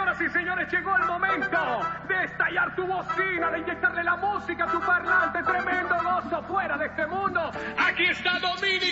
Señoras y señores, llegó el momento de estallar tu bocina, de inyectarle la música a tu parlante. Tremendo gozo fuera de este mundo. Aquí está Dominic.